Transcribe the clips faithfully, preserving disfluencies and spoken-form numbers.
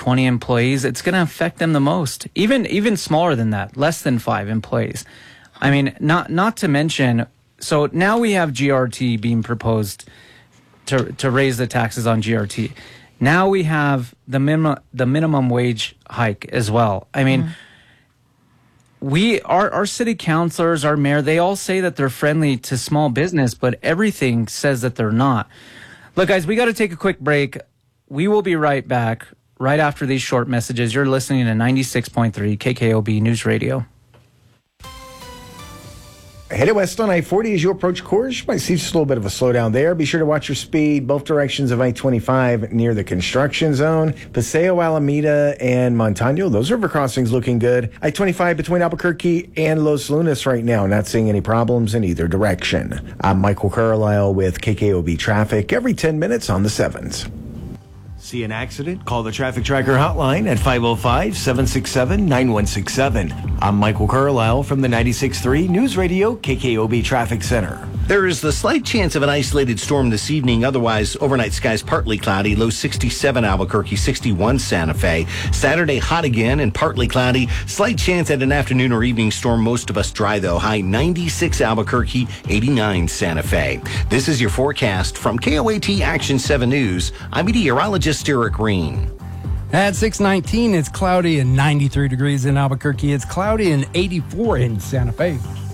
twenty employees, it's going to affect them the most. Even even smaller than that, less than five employees. I mean, not not to mention, so now we have G R T being proposed to to raise the taxes on G R T. Now we have the minimum the minimum wage hike as well. I mean, mm. we our our city councilors, our mayor, they all say that they're friendly to small business, but everything says that they're not. Look, guys, we got to take a quick break. We will be right back right after these short messages. You're listening to ninety-six point three K K O B News Radio. Headed west on I forty as you approach Coors. You might see just a little bit of a slowdown there. Be sure to watch your speed. Both directions of I twenty-five near the construction zone. Paseo, Alameda, and Montano. Those river crossings looking good. I twenty-five between Albuquerque and Los Lunas right now. Not seeing any problems in either direction. I'm Michael Carlisle with K K O B Traffic every ten minutes on the sevens. See an accident? Call the Traffic Tracker hotline at five oh five, seven six seven, nine one six seven. I'm Michael Carlisle from the ninety-six point three News Radio K K O B Traffic Center. There is the slight chance of an isolated storm this evening. Otherwise, overnight skies partly cloudy. Low sixty-seven Albuquerque, sixty-one Santa Fe. Saturday hot again and partly cloudy. Slight chance at an afternoon or evening storm. Most of us dry though. High ninety-six Albuquerque, eighty-nine Santa Fe. This is your forecast from K O A T Action seven News. I'm meteorologist Eric Green. At six nineteen, it's cloudy and ninety-three degrees in Albuquerque. It's cloudy and eighty-four in Santa Fe.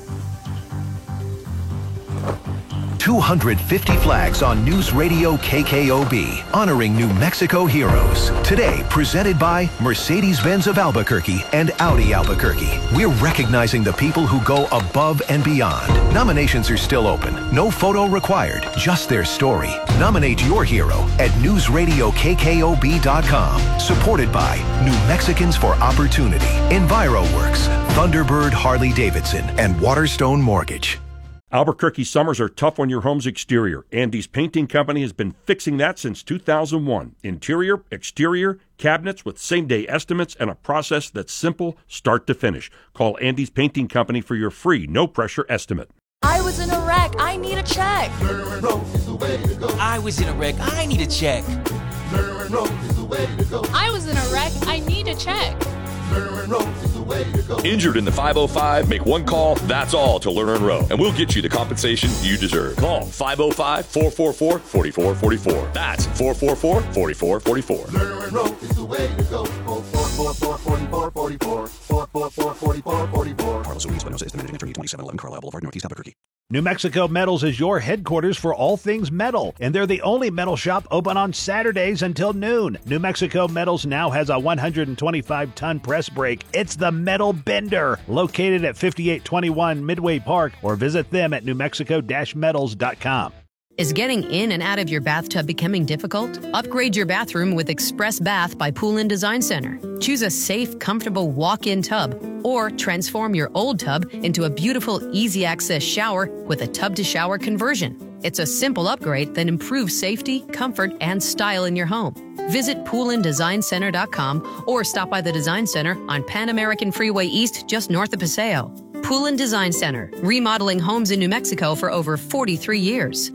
two hundred fifty flags on News Radio K K O B, honoring New Mexico heroes. Today, presented by Mercedes-Benz of Albuquerque and Audi Albuquerque. We're recognizing the people who go above and beyond. Nominations are still open. No photo required, just their story. Nominate your hero at news radio K K O B dot com. Supported by New Mexicans for Opportunity, EnviroWorks, Thunderbird Harley Davidson, and Waterstone Mortgage. Albuquerque summers are tough on your home's exterior. Andy's Painting Company has been fixing that since two thousand one. Interior, exterior, cabinets with same-day estimates and a process that's simple start to finish. Call Andy's Painting Company for your free, no-pressure estimate. I was in a wreck. I need a check. Lerner and Rose is the way to go. I was in a wreck. I need a check. Lerner and Rose is the way to go. I was in a wreck. I need a check. Lerner and Rose is the way to go. Injured in the five oh five? Make one call, that's all, to Lerner and Rowe, and we'll get you the compensation you deserve. Call five oh five, four four four, four four four four. That's four four four, four four four four. Lerner and Rowe is the way to go. four four four, four four four four. four four four, four four four four. Carlos Ruiz Espinosa is the managing attorney, twenty-seven eleven Carlisle Boulevard, Northeast Albuquerque. New Mexico Metals is your headquarters for all things metal, and they're the only metal shop open on Saturdays until noon. New Mexico Metals now has a one hundred twenty-five ton press brake. It's the Metal Bender, located at fifty-eight twenty-one Midway Park, or visit them at new mexico dash metals dot com. Is getting in and out of your bathtub becoming difficult? Upgrade your bathroom with Express Bath by Poolin Design Center. Choose a safe, comfortable walk-in tub, or transform your old tub into a beautiful, easy-access shower with a tub-to-shower conversion. It's a simple upgrade that improves safety, comfort, and style in your home. Visit poolin design center dot com or stop by the Design Center on Pan American Freeway East, just north of Paseo. Poolin Design Center, remodeling homes in New Mexico for over forty-three years.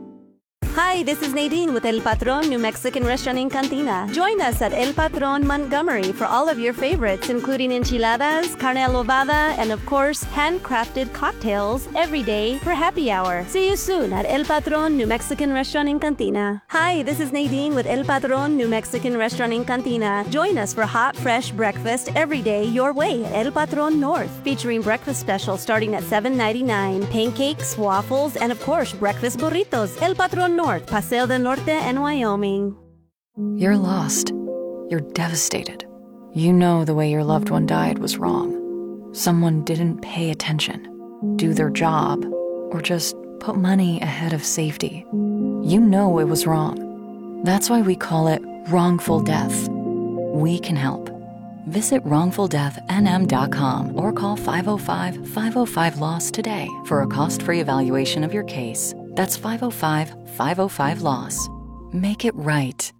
Hi, this is Nadine with El Patron New Mexican Restaurant in Cantina. Join us at El Patron Montgomery for all of your favorites, including enchiladas, carne adobada, and of course, handcrafted cocktails every day for happy hour. See you soon at El Patron New Mexican Restaurant in Cantina. Hi, this is Nadine with El Patron New Mexican Restaurant in Cantina. Join us for hot, fresh breakfast every day your way at El Patron North, featuring breakfast specials starting at seven ninety-nine, pancakes, waffles, and of course, breakfast burritos. El Patron North, Paseo del Norte, and Wyoming. You're lost. You're devastated. You know the way your loved one died was wrong. Someone didn't pay attention, do their job, or just put money ahead of safety. You know it was wrong. That's why we call it wrongful death. We can help. Visit wrongful death n m dot com or call five oh five, five oh five, LOSS today for a cost-free evaluation of your case. That's five oh five, five oh five, LOSS. Make it right.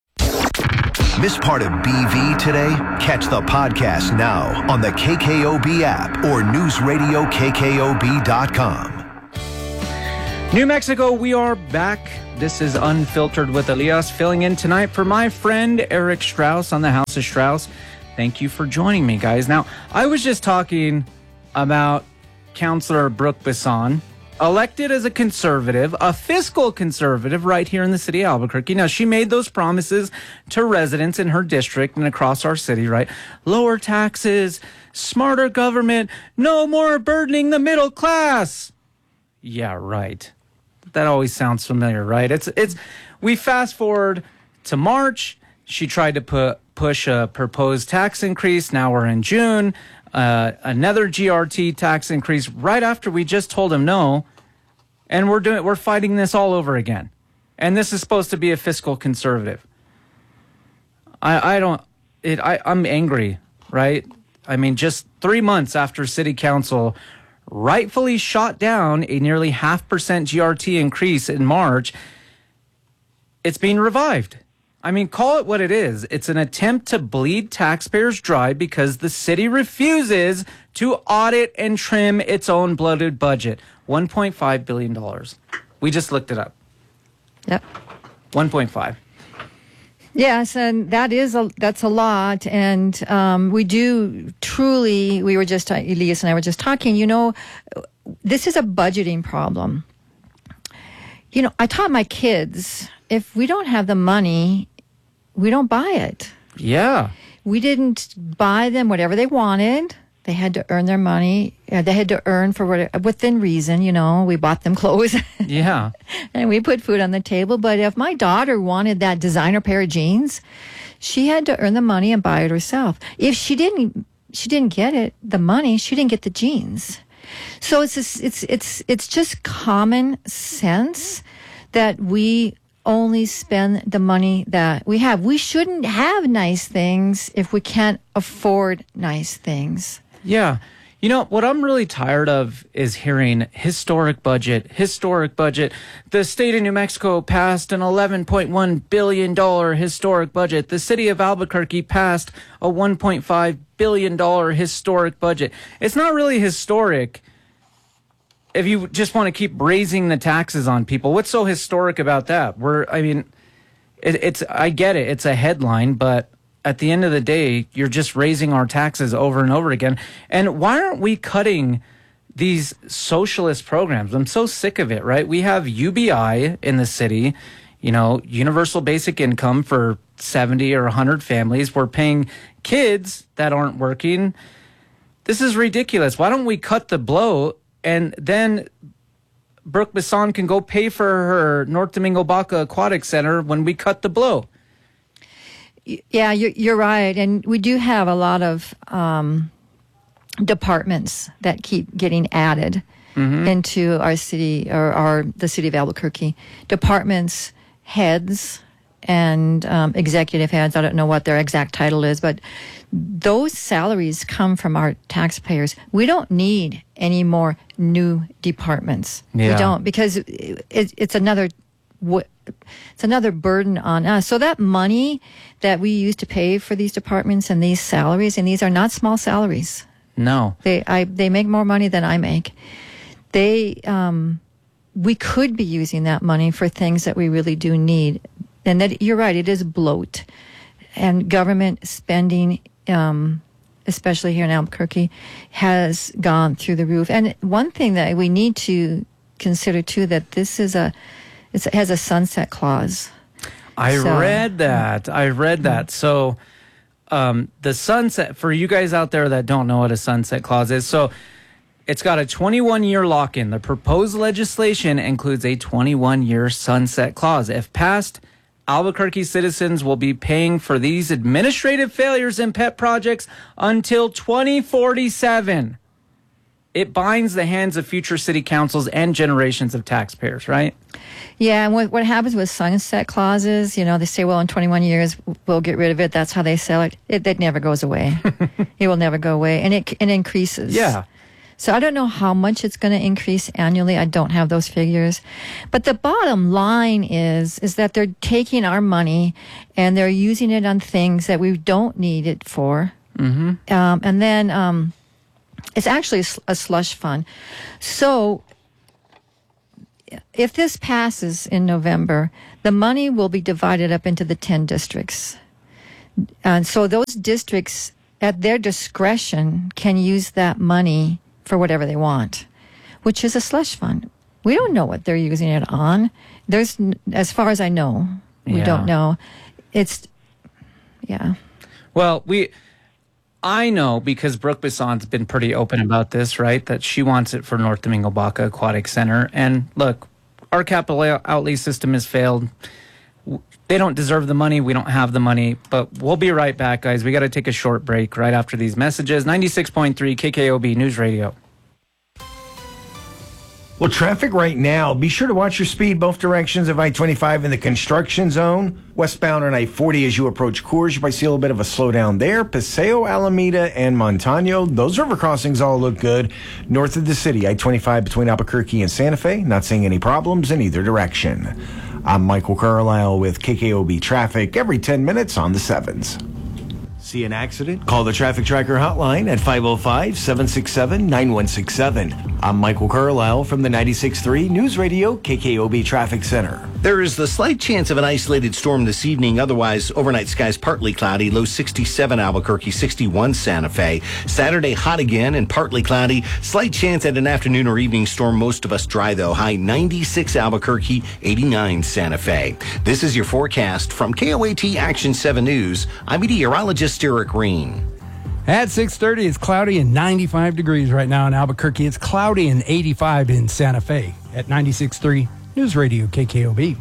Miss part of B V today? Catch the podcast now on the K K O B app or news radio K K O B dot com. New Mexico, we are back. This is Unfiltered with Elias, filling in tonight for my friend Eric Strauss on the House of Strauss. Thank you for joining me, guys. Now, I was just talking about Councilor Brooke Besson, elected as a conservative, a fiscal conservative right here in the city of Albuquerque. Now, she made those promises to residents in her district and across our city, right? Lower taxes, smarter government, no more burdening the middle class. Yeah, right. That always sounds familiar, right? It's it's. We fast forward to March. She tried to put push a proposed tax increase. Now we're in June. Uh, another G R T tax increase right after we just told him no, and we're doing we're fighting this all over again. And this is supposed to be a fiscal conservative. I I don't it I I'm angry, right? I mean, just three months after City Council rightfully shot down a nearly half percent G R T increase in March, it's being revived. I mean, call it what it is. It's an attempt to bleed taxpayers dry because the city refuses to audit and trim its own bloated budget. one point five billion dollars. We just looked it up. Yep. one point five. Yes, and that is a that's a lot, and um, we do truly. We were just Elias and I were just talking. You know, this is a budgeting problem. You know, I taught my kids if we don't have the money, we don't buy it. Yeah, we didn't buy them whatever they wanted. They had to earn their money. Uh, they had to earn for what, within reason, you know. We bought them clothes. Yeah. And we put food on the table. But if my daughter wanted that designer pair of jeans, she had to earn the money and buy it herself. If she didn't, she didn't get it, the money, she didn't get the jeans. So it's just, it's it's it's just common sense that we only spend the money that we have. We shouldn't have nice things if we can't afford nice things. Yeah. You know, what I'm really tired of is hearing historic budget, historic budget. The state of New Mexico passed an eleven point one billion dollars historic budget. The city of Albuquerque passed a one point five billion dollars historic budget. It's not really historic if you just want to keep raising the taxes on people. What's so historic about that? We're, I mean, it, it's, I get it. It's a headline, but at the end of the day, you're just raising our taxes over and over again. And why aren't we cutting these socialist programs? I'm so sick of it, right? We have U B I in the city, you know, universal basic income for seventy or one hundred families. We're paying kids that aren't working. This is ridiculous. Why don't we cut the blow, and then Brooke Besson can go pay for her North Domingo Baca Aquatic Center when we cut the blow? Yeah, you're, you're right. And we do have a lot of um, departments that keep getting added mm-hmm. into our city, or our the city of Albuquerque. Departments, heads, and um, executive heads. I don't know what their exact title is, but those salaries come from our taxpayers. We don't need any more new departments. Yeah. We don't, because it, it's another... it's another burden on us. So that money that we use to pay for these departments and these salaries, and these are not small salaries. No. They I they make more money than I make. They um we could be using that money for things that we really do need. And that you're right, it is bloat. And government spending um especially here in Albuquerque has gone through the roof. And one thing that we need to consider too, that this is a It's, it has a sunset clause. I so, read that. I read that. So um, the sunset, for you guys out there that don't know what a sunset clause is, so it's got a twenty-one year lock-in. The proposed legislation includes a twenty-one year sunset clause. If passed, Albuquerque citizens will be paying for these administrative failures and pet projects until twenty forty-seven. It binds the hands of future city councils and generations of taxpayers, right? Yeah, and what, what happens with sunset clauses, you know, they say, well, in twenty-one years, we'll get rid of it. That's how they sell it. It, it never goes away. It will never go away. And it, it increases. Yeah. So I don't know how much it's going to increase annually. I don't have those figures. But the bottom line is, is that they're taking our money and they're using it on things that we don't need it for. Mm-hmm. Um, and then um, it's actually a slush fund. So if this passes in November, the money will be divided up into the ten districts. And so those districts, at their discretion, can use that money for whatever they want, which is a slush fund. We don't know what they're using it on. There's, as far as I know, we Yeah. don't know. It's, yeah. Well, we, I know because Brooke Bisson's been pretty open about this, right? That she wants it for North Domingo Baca Aquatic Center. And look, our capital outlay system has failed. They don't deserve the money. We don't have the money. But we'll be right back, guys. We got to take a short break right after these messages. ninety-six point three K K O B News Radio. Well, traffic right now, be sure to watch your speed both directions of I twenty-five in the construction zone. Westbound on I forty as you approach Coors, you might see a little bit of a slowdown there. Paseo, Alameda, and Montano, those river crossings all look good. North of the city, I twenty-five between Albuquerque and Santa Fe, not seeing any problems in either direction. I'm Michael Carlisle with K K O B Traffic every ten minutes on the sevens. See an accident? Call the Traffic Tracker hotline at five oh five, seven six seven, nine one six seven. I'm Michael Carlisle from the ninety-six point three News Radio K K O B Traffic Center. There is the slight chance of an isolated storm this evening. Otherwise, overnight skies partly cloudy. Low sixty-seven Albuquerque, sixty-one Santa Fe. Saturday hot again and partly cloudy. Slight chance at an afternoon or evening storm. Most of us dry though. High ninety-six Albuquerque, eighty-nine Santa Fe. This is your forecast from K O A T Action seven News. I'm meteorologist Eric Green. At six thirty, it's cloudy and ninety-five degrees right now in Albuquerque. It's cloudy and eighty-five in Santa Fe. At ninety-six point three News Radio K K O B.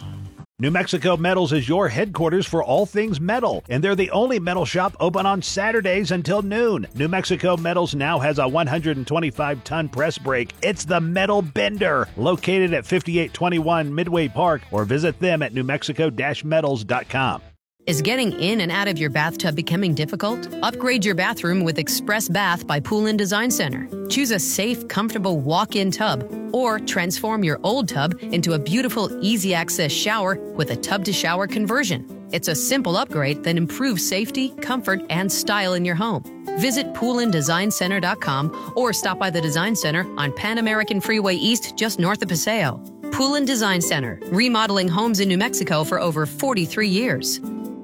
New Mexico Metals is your headquarters for all things metal, and they're the only metal shop open on Saturdays until noon. New Mexico Metals now has a one hundred twenty-five ton press brake. It's the Metal Bender, located at fifty-eight twenty-one Midway Park, or visit them at new mexico dash metals dot com. Is getting in and out of your bathtub becoming difficult? Upgrade your bathroom with Express Bath by Poolin Design Center. Choose a safe, comfortable walk-in tub, or transform your old tub into a beautiful, easy-access shower with a tub-to-shower conversion. It's a simple upgrade that improves safety, comfort, and style in your home. Visit poolin design center dot com or stop by the Design Center on Pan American Freeway East, just north of Paseo. Poolin Design Center, remodeling homes in New Mexico for over forty-three years.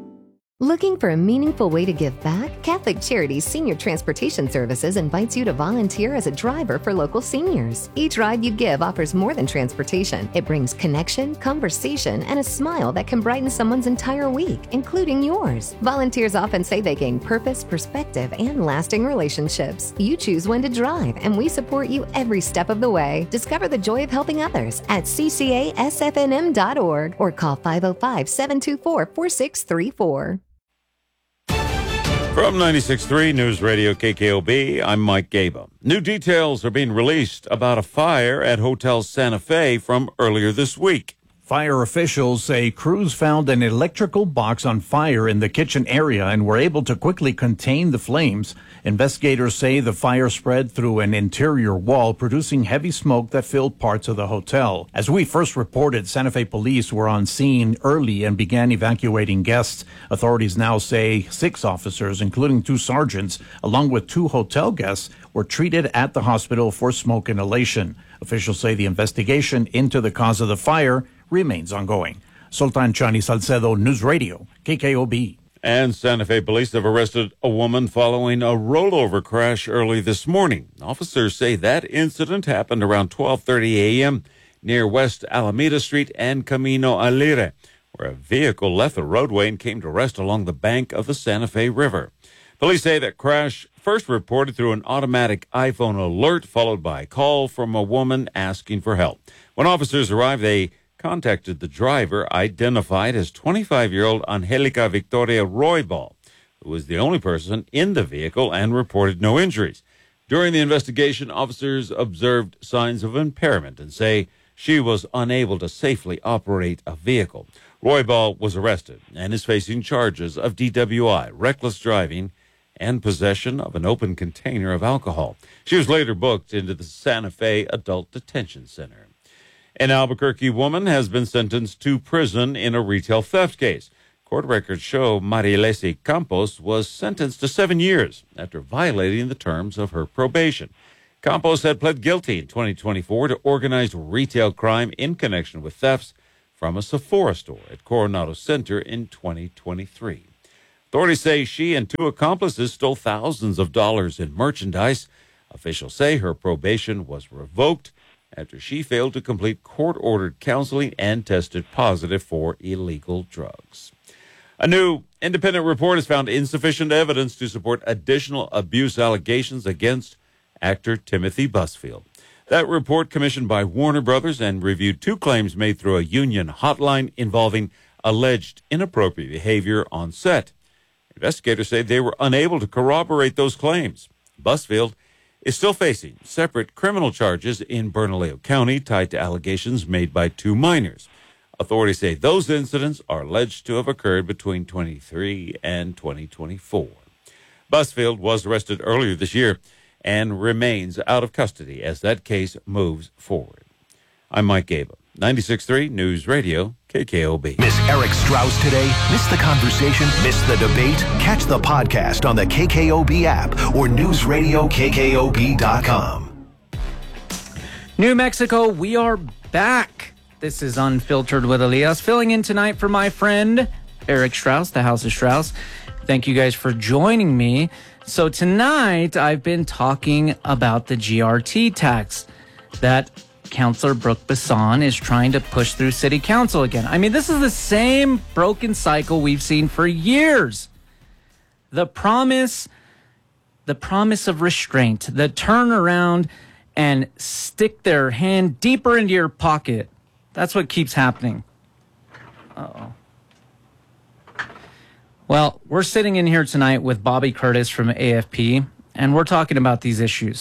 Looking for a meaningful way to give back? Catholic Charities Senior Transportation Services invites you to volunteer as a driver for local seniors. Each ride you give offers more than transportation. It brings connection, conversation, and a smile that can brighten someone's entire week, including yours. Volunteers often say they gain purpose, perspective, and lasting relationships. You choose when to drive, and we support you every step of the way. Discover the joy of helping others at c c a s f n m dot org or call five oh five, seven two four, four six three four. From ninety-six point three News Radio K K O B, I'm Mike Gaba. New details are being released about a fire at Hotel Santa Fe from earlier this week. Fire officials say crews found an electrical box on fire in the kitchen area and were able to quickly contain the flames. Investigators say the fire spread through an interior wall, producing heavy smoke that filled parts of the hotel. As we first reported, Santa Fe police were on scene early and began evacuating guests. Authorities now say six officers, including two sergeants, along with two hotel guests, were treated at the hospital for smoke inhalation. Officials say the investigation into the cause of the fire remains ongoing. Sultan Chani Salcedo, News Radio, K K O B. And Santa Fe police have arrested a woman following a rollover crash early this morning. Officers say that incident happened around twelve thirty a.m. near West Alameda Street and Camino Alire, where a vehicle left the roadway and came to rest along the bank of the Santa Fe River. Police say that crash first reported through an automatic iPhone alert, followed by a call from a woman asking for help. When officers arrived, they contacted the driver, identified as twenty-five-year-old Angelica Victoria Roybal, who was the only person in the vehicle and reported no injuries. During the investigation, officers observed signs of impairment and say she was unable to safely operate a vehicle. Roybal was arrested and is facing charges of D W I, reckless driving, and possession of an open container of alcohol. She was later booked into the Santa Fe Adult Detention Center. An Albuquerque woman has been sentenced to prison in a retail theft case. Court records show Marilesi Campos was sentenced to seven years after violating the terms of her probation. Campos had pled guilty in twenty twenty-four to organized retail crime in connection with thefts from a Sephora store at Coronado Center in twenty twenty-three. Authorities say she and two accomplices stole thousands of dollars in merchandise. Officials say her probation was revoked after she failed to complete court-ordered counseling and tested positive for illegal drugs. A new independent report has found insufficient evidence to support additional abuse allegations against actor Timothy Busfield. That report, commissioned by Warner Brothers and reviewed two claims made through a union hotline involving alleged inappropriate behavior on set. Investigators say they were unable to corroborate those claims. Busfield is still facing separate criminal charges in Bernalillo County tied to allegations made by two minors. Authorities say those incidents are alleged to have occurred between twenty-three and twenty twenty-four. Busfield was arrested earlier this year and remains out of custody as that case moves forward. I'm Mike Gaba, ninety-six point three News Radio, K K O B. Miss Eric Strauss today? Miss the conversation? Miss the debate? Catch the podcast on the K K O B app or news radio K K O B dot com. New Mexico, we are back. This is Unfiltered with Elias, filling in tonight for my friend Eric Strauss, the House of Strauss. Thank you guys for joining me. So tonight, I've been talking about the G R T tax that Councilor Brooke Besson is trying to push through City Council again. I mean, this is the same broken cycle we've seen for years. The promise, the promise of restraint, the turnaround and stick their hand deeper into your pocket. That's what keeps happening. Uh-oh. Well, we're sitting in here tonight with Bobby Curtis from A F P, and we're talking about these issues.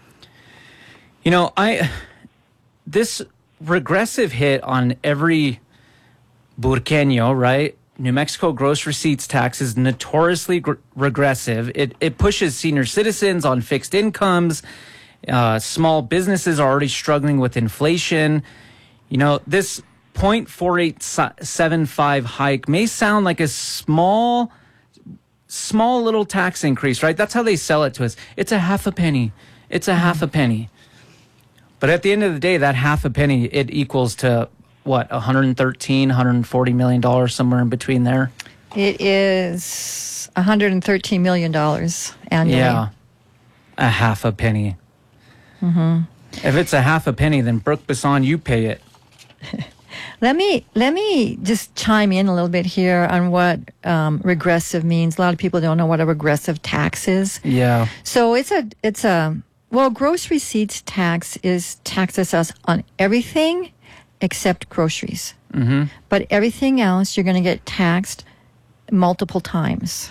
You know, I this regressive hit on every burqueño, right? New Mexico gross receipts tax is notoriously gr- regressive. It it pushes senior citizens on fixed incomes. Uh, small businesses are already struggling with inflation. You know, this zero point four eight seven five hike may sound like a small, small little tax increase, right? That's how they sell it to us. It's a half a penny. It's a half a penny. But at the end of the day, that half a penny, it equals to what, one hundred thirteen, one hundred forty million dollars, somewhere in between there? It is one hundred thirteen million dollars annually. Yeah, a half a penny. Mm-hmm. If it's a half a penny, then Brooke Besson, you pay it. Let me let me just chime in a little bit here on what um, regressive means. A lot of people don't know what a regressive tax is. Yeah. So it's a it's a well, gross receipts tax is taxes us on everything except groceries. Mm-hmm. But everything else, you're going to get taxed multiple times.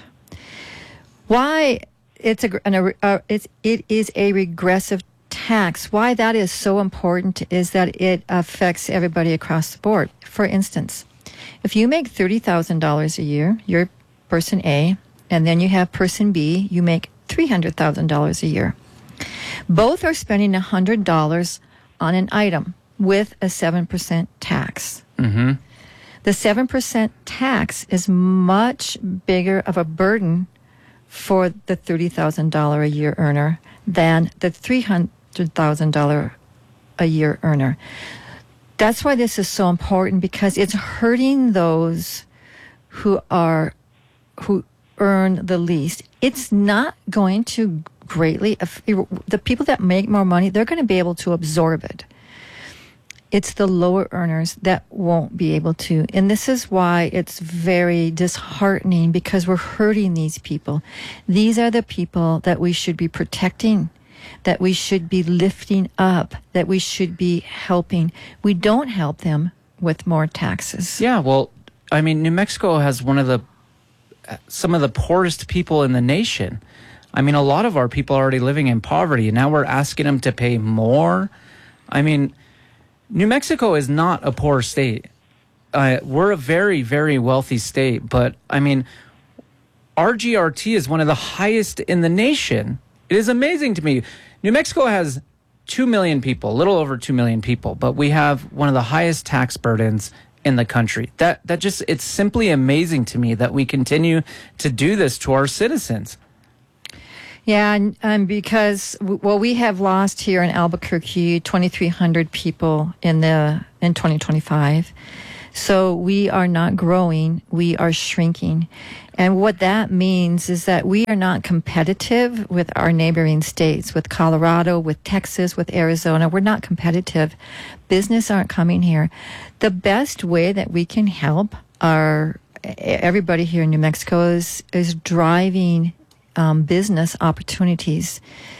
Why it's a an, uh, it's it is a regressive tax. Why that is so important is that it affects everybody across the board. For instance, if you make thirty thousand dollars a year, you're person A, and then you have person B, you make three hundred thousand dollars a year. Both are spending one hundred dollars on an item with a seven percent tax. Mm-hmm. The seven percent tax is much bigger of a burden for the thirty thousand dollars a year earner than the three hundred thousand dollars a year earner. That's why this is so important, because it's hurting those who are who earn the least. It's not going to greatly, the people that make more money, they're going to be able to absorb it. It's the lower earners that won't be able to. And this is why it's very disheartening, because we're hurting these people. These are the people that we should be protecting, that we should be lifting up, that we should be helping. We don't help them with more taxes. Yeah, well, I mean, New Mexico has one of the, some of the poorest people in the nation. I mean, a lot of our people are already living in poverty, and now we're asking them to pay more. I mean, New Mexico is not a poor state. Uh, we're a very, very wealthy state, but I mean, our G R T is one of the highest in the nation. It is amazing to me. New Mexico has two million people, a little over two million people, but we have one of the highest tax burdens in the country. That that just, it's simply amazing to me that we continue to do this to our citizens. Yeah, and, and because well, we have lost here in Albuquerque twenty-three hundred people in the in twenty twenty-five. So we are not growing, we are shrinking. And what that means is that we are not competitive with our neighboring states, with Colorado, with Texas, with Arizona. We're not competitive. Business aren't coming here. The best way that we can help our everybody here in New Mexico is is driving um, business opportunities.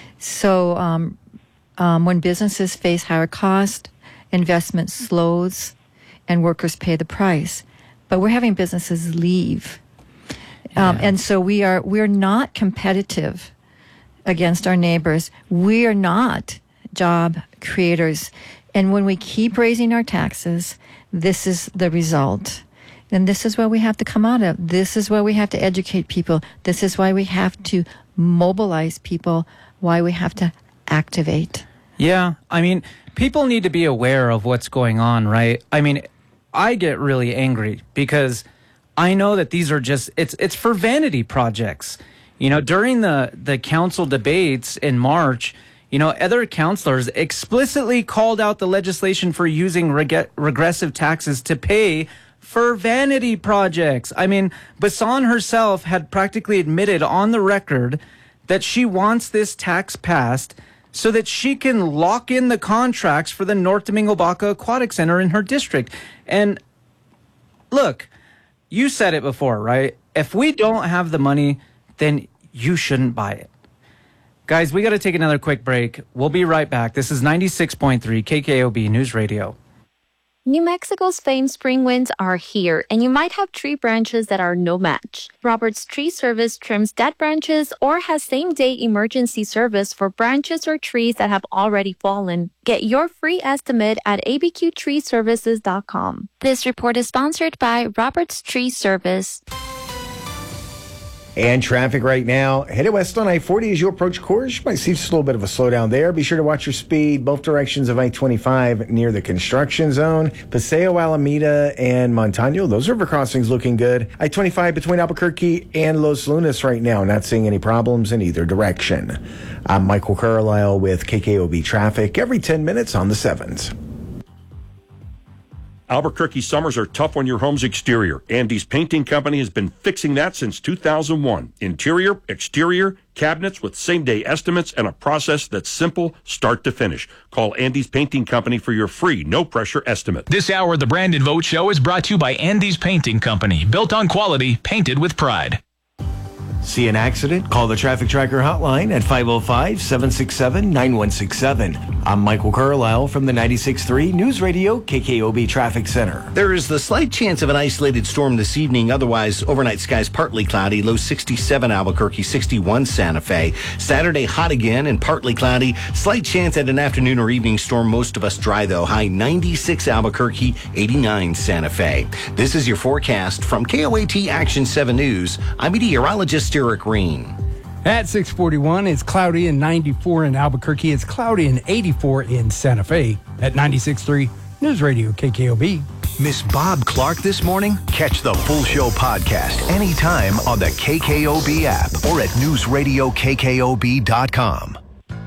So um, um, when businesses face higher cost, investment slows, and workers pay the price. But we're having businesses leave. Um, and so we are we're not competitive against our neighbors. We are not job creators. And when we keep raising our taxes, this is the result. And this is where we have to come out of. This is where we have to educate people. This is why we have to mobilize people, why we have to activate. Yeah, I mean, people need to be aware of what's going on, right? I mean, I get really angry because I know that these are just, it's it's for vanity projects. You know, during the, the council debates in March, you know, other councilors explicitly called out the legislation for using reg- regressive taxes to pay for vanity projects. I mean, Bassan herself had practically admitted on the record that she wants this tax passed so that she can lock in the contracts for the North Domingo Baca Aquatic Center in her district. And look, you said it before, right? If we don't have the money, then you shouldn't buy it. Guys, we got to take another quick break. We'll be right back. This is ninety-six point three K K O B News Radio. New Mexico's famed spring winds are here, and you might have tree branches that are no match. Roberts Tree Service trims dead branches or has same-day emergency service for branches or trees that have already fallen. Get your free estimate at a b q tree services dot com. This report is sponsored by Roberts Tree Service. And traffic right now, headed west on I forty as you approach Coors. You might see just a little bit of a slowdown there. Be sure to watch your speed, both directions of I twenty-five near the construction zone. Paseo, Alameda, and Montano, those river crossings looking good. I twenty-five between Albuquerque and Los Lunas right now, not seeing any problems in either direction. I'm Michael Carlisle with K K O B Traffic every ten minutes on the sevens. Albuquerque summers are tough on your home's exterior. Andy's Painting Company has been fixing that since two thousand one. Interior, exterior, cabinets with same-day estimates and a process that's simple start to finish. Call Andy's Painting Company for your free, no-pressure estimate. This hour of the Brandon Vogt Show is brought to you by Andy's Painting Company. Built on quality, painted with pride. See an accident? Call the Traffic Tracker hotline at five oh five, seven six seven, nine one six seven. I'm Michael Carlisle from the ninety-six point three News Radio K K O B Traffic Center. There is the slight chance of an isolated storm this evening. Otherwise, overnight skies partly cloudy. Low sixty-seven Albuquerque, sixty-one Santa Fe. Saturday hot again and partly cloudy. Slight chance at an afternoon or evening storm. Most of us dry though. High ninety-six Albuquerque, eighty-nine Santa Fe. This is your forecast from K O A T Action seven News. I'm meteorologist Eric Green. At six forty-one, it's cloudy and ninety-four in Albuquerque. It's cloudy and eighty-four in Santa Fe. At ninety-six point three News Radio K K O B. Miss Bob Clark this morning? Catch the full show podcast anytime on the K K O B app or at news radio k k o b dot com.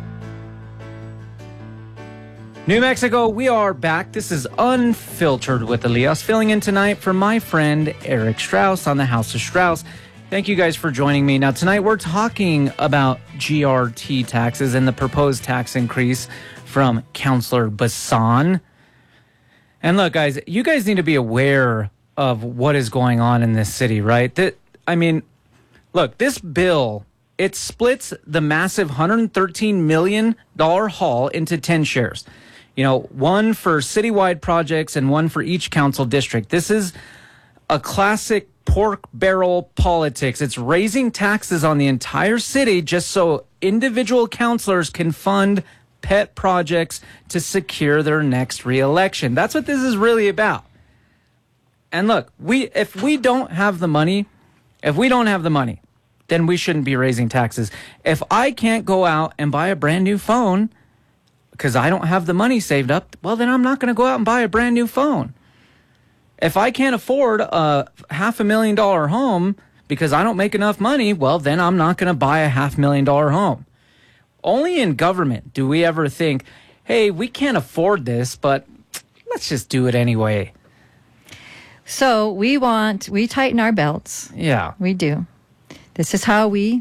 New Mexico, we are back. This is Unfiltered with Elias, filling in tonight for my friend Eric Strauss on the House of Strauss. Thank you guys for joining me. Now, tonight we're talking about G R T taxes and the proposed tax increase from Councilor Bassan. And look, guys, you guys need to be aware of what is going on in this city, right? That, I mean, look, this bill, it splits the massive one hundred thirteen million dollars haul into ten shares. You know, one for citywide projects and one for each council district. This is a classic pork barrel politics. It's raising taxes on the entire city just so individual councilors can fund pet projects to secure their next reelection. That's what this is really about. And look, we if we don't have the money, if we don't have the money, then we shouldn't be raising taxes. If I can't go out and buy a brand new phone because I don't have the money saved up, well, then I'm not going to go out and buy a brand new phone. If I can't afford a half a million dollar home because I don't make enough money, well, then I'm not going to buy a half million dollar home. Only in government do we ever think, hey, we can't afford this, but let's just do it anyway. So we want, we tighten our belts. Yeah. We do. This is how we,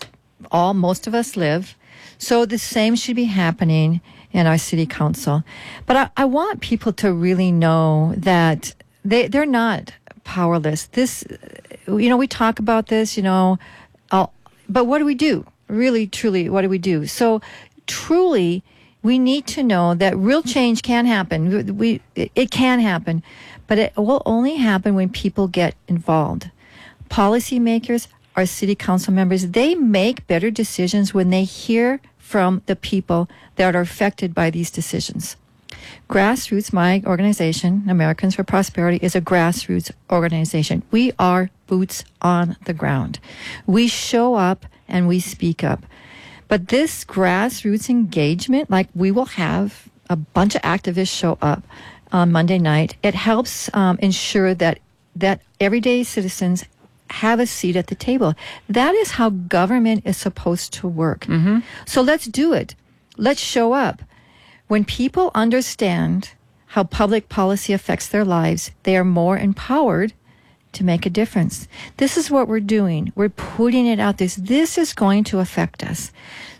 all, most of us live. So the same should be happening in our city council. But I, I want people to really know that they, they're not powerless. This, you know, we talk about this, you know, I'll, but what do we do? Really, truly, what do we do? So truly, we need to know that real change can happen. We, it can happen, but it will only happen when people get involved. Policymakers, our city council members, they make better decisions when they hear from the people that are affected by these decisions. Grassroots, my organization, Americans for Prosperity, is a grassroots organization. We are boots on the ground. We show up and we speak up. But this grassroots engagement, like we will have a bunch of activists show up on Monday night, it helps um, ensure that that everyday citizens have a seat at the table. That is how government is supposed to work. Mm-hmm. So let's do it. Let's show up. When people understand how public policy affects their lives, they are more empowered to make a difference. This is what we're doing. We're putting it out there. This is going to affect us.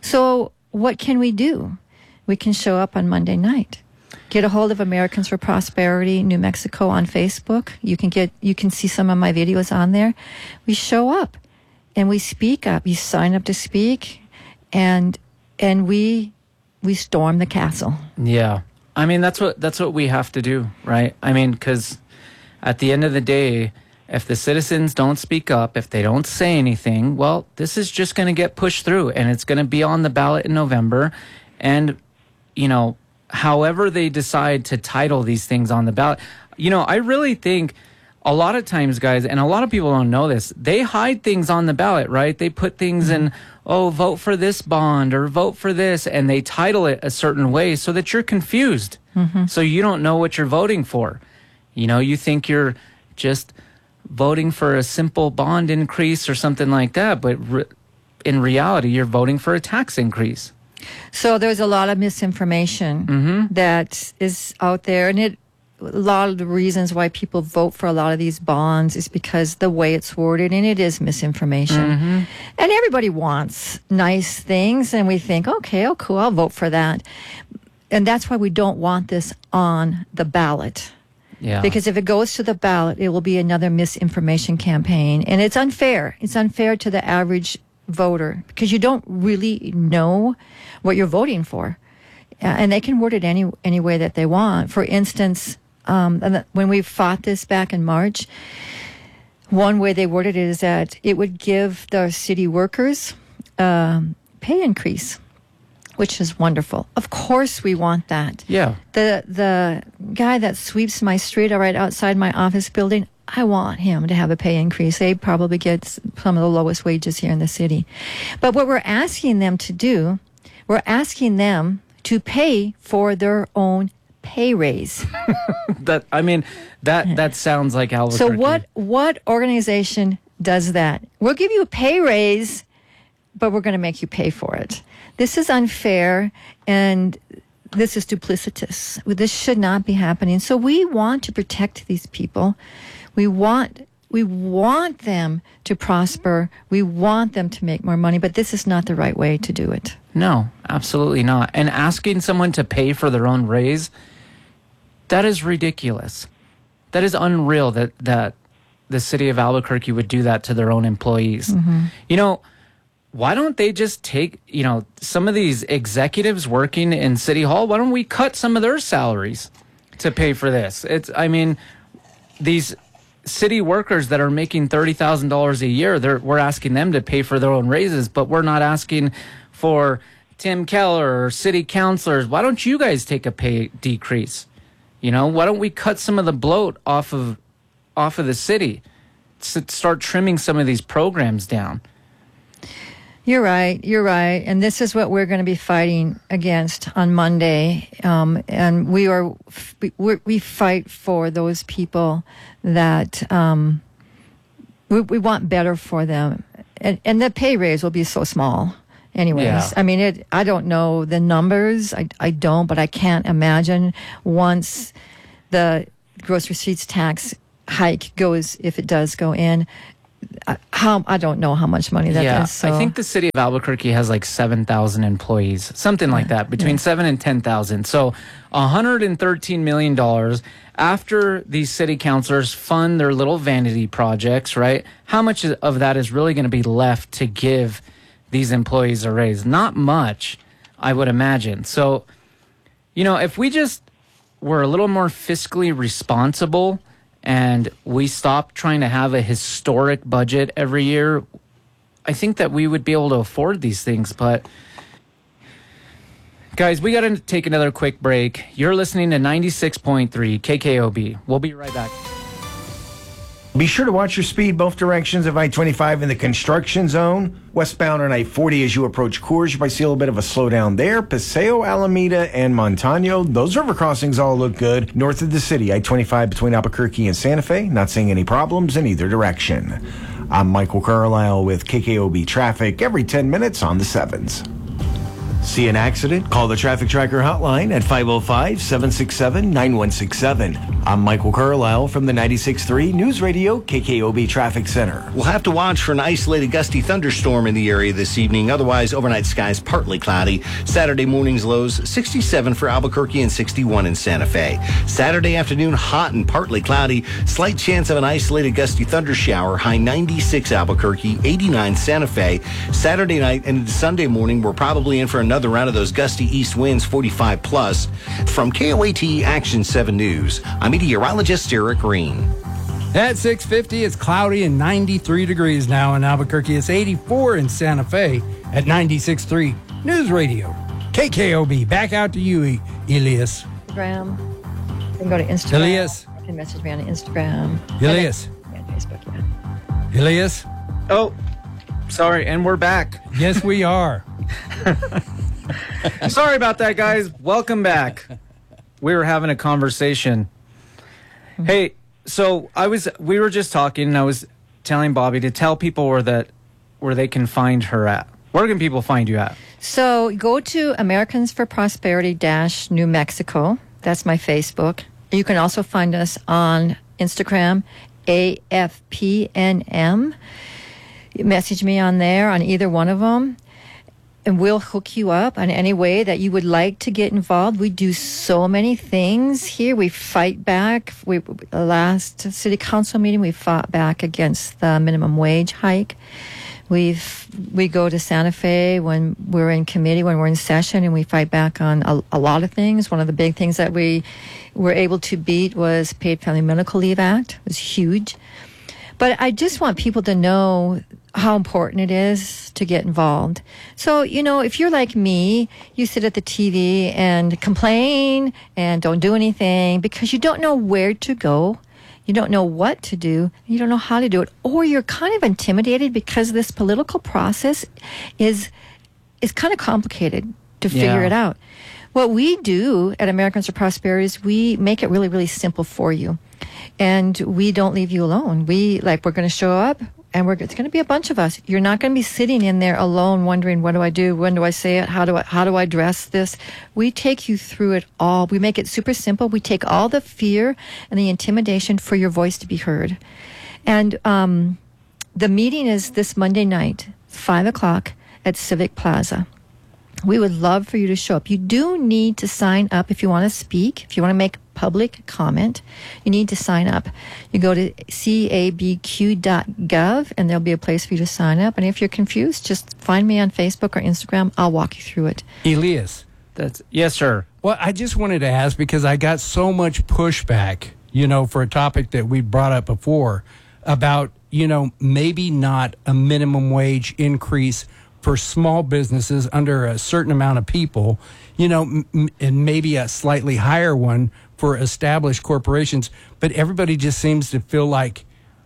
So what can we do? We can show up on Monday night. Get a hold of Americans for Prosperity New Mexico on Facebook. You can get, you can see some of my videos on there. We show up and we speak up. You sign up to speak, and and we we storm the castle. Yeah, I mean that's what that's what we have to do, right? I mean, because at the end of the day, if the citizens don't speak up, if they don't say anything, well, this is just going to get pushed through, and it's going to be on the ballot in November, and you know. However they decide to title these things on the ballot. You know, I really think a lot of times, guys, and a lot of people don't know this, they hide things on the ballot, right? They put things mm-hmm. in, oh, vote for this bond or vote for this, and they title it a certain way so that you're confused. Mm-hmm. So you don't know what you're voting for. You know, you think you're just voting for a simple bond increase or something like that, but re- in reality, you're voting for a tax increase. So there's a lot of misinformation mm-hmm. that is out there, and it a lot of the reasons why people vote for a lot of these bonds is because the way it's worded, and it is misinformation. Mm-hmm. And everybody wants nice things, and we think, okay, oh, cool, I'll vote for that. And that's why we don't want this on the ballot. Yeah. Because if it goes to the ballot, it will be another misinformation campaign, and it's unfair. It's unfair to the average voter because you don't really know what you're voting for, uh, and they can word it any any way that they want. For instance, um, when we fought this back in March, one way they worded it is that it would give the city workers um, pay increase, which is wonderful. Of course, we want that. Yeah. The the guy that sweeps my street right outside my office building, I want him to have a pay increase. They probably get some of the lowest wages here in the city. But what we're asking them to do, we're asking them to pay for their own pay raise. that I mean, that that sounds like Albuquerque. So what what organization does that? We'll give you a pay raise, but we're going to make you pay for it. This is unfair, and this is duplicitous. This should not be happening. So we want to protect these people. We want we want them to prosper. We want them to make more money, but this is not the right way to do it. No, absolutely not. And asking someone to pay for their own raise, that is ridiculous. That is unreal that, that the city of Albuquerque would do that to their own employees. Mm-hmm. You know, why don't they just take, you know, some of these executives working in City Hall, why don't we cut some of their salaries to pay for this? It's, I mean, these city workers that are making thirty thousand dollars a year, they're, we're asking them to pay for their own raises, but we're not asking for Tim Keller or city councilors. Why don't you guys take a pay decrease? You know, why don't we cut some of the bloat off of off of the city? S- start trimming some of these programs down. You're right. You're right. And this is what we're going to be fighting against on Monday. Um, and we are we, we fight for those people that um, we, we want better for them. And, and the pay raise will be so small. Anyways, Yeah. I mean, it. I don't know the numbers. I, I don't, but I can't imagine once the gross receipts tax hike goes, if it does go in, uh, how I don't know how much money that is. yeah, So. I think the city of Albuquerque has like seven thousand employees, something like that, between yeah. seven and ten thousand. So one hundred thirteen million dollars after these city councilors fund their little vanity projects, right? How much of that is really going to be left to give these employees a raise? Not much, I would imagine. So, you know, if we just were a little more fiscally responsible and we stopped trying to have a historic budget every year, I think that we would be able to afford these things. But guys, we got to take another quick break. You're listening to ninety-six point three K K O B. We'll be right back. Be sure to watch your speed both directions of I twenty-five in the construction zone. Westbound on I forty as you approach Coors, you might see a little bit of a slowdown there. Paseo, Alameda, and Montano, those river crossings all look good. North of the city, I twenty-five between Albuquerque and Santa Fe, not seeing any problems in either direction. I'm Michael Carlisle with K K O B Traffic every ten minutes on the sevens. See an accident? Call the Traffic Tracker hotline at five oh five, seven six seven, nine one six seven. I'm Michael Carlisle from the ninety-six point three News Radio K K O B Traffic Center. We'll have to watch for an isolated gusty thunderstorm in the area this evening. Otherwise, overnight skies partly cloudy. Saturday morning's lows sixty-seven for Albuquerque and sixty-one in Santa Fe. Saturday afternoon, hot and partly cloudy. Slight chance of an isolated gusty thunder shower. High ninety-six Albuquerque, eighty-nine Santa Fe. Saturday night and into Sunday morning, we're probably in for another round of those gusty east winds, forty-five plus. From K O A T Action seven News, I'm meteorologist Eric Green. At six fifty, it's cloudy and ninety-three degrees now in Albuquerque. It's eighty-four in Santa Fe at ninety-six point three News Radio K K O B. Back out to you, E- Elias. Instagram. You can go to Instagram. Elias. You can message me on Instagram. Elias. Yeah, Facebook, yeah. Elias. Oh, sorry, and we're back. Yes, we are. Sorry about that, guys. Welcome back. We were having a conversation. Hey, so I was we were just talking and I was telling Bobby to tell people where that where they can find her at. Where can people find you at? So go to Americans for Prosperity dash New Mexico. That's my Facebook. You can also find us on Instagram, A F P N M. Message me on there on either one of them. And we'll hook you up in any way that you would like to get involved. We do so many things here. We fight back. We the last city council meeting, we fought back against the minimum wage hike. We've we go to Santa Fe when we're in committee, when we're in session, and we fight back on a, a lot of things. One of the big things that we were able to beat was Paid Family Medical Leave Act. It was huge. But I just want people to know how important it is to get involved. So, you know, if you're like me, you sit at the T V and complain and don't do anything because you don't know where to go. You don't know what to do. You don't know how to do it. Or you're kind of intimidated because this political process is is kind of complicated to figure Yeah. it out. What we do at Americans for Prosperity is we make it really, really simple for you. And we don't leave you alone. We, like, we're going to show up, and we're it's going to be a bunch of us. You're not going to be sitting in there alone wondering, what do I do? When do I say it? How do I, how do I address this? We take you through it all. We make it super simple. We take all the fear and the intimidation for your voice to be heard. And um, the meeting is this Monday night, five o'clock at Civic Plaza. We would love for you to show up. You do need to sign up if you want to speak, if you want to make public comment. You need to sign up. You go to C A B Q dot gov, and there'll be a place for you to sign up. And if you're confused, just find me on Facebook or Instagram. I'll walk you through it. Elias. That's yes, sir. Well, I just wanted to ask because I got so much pushback, you know, for a topic that we brought up before about, you know, maybe not a minimum wage increase for small businesses under a certain amount of people, you know, m- and maybe a slightly higher one for established corporations. But everybody just seems to feel like,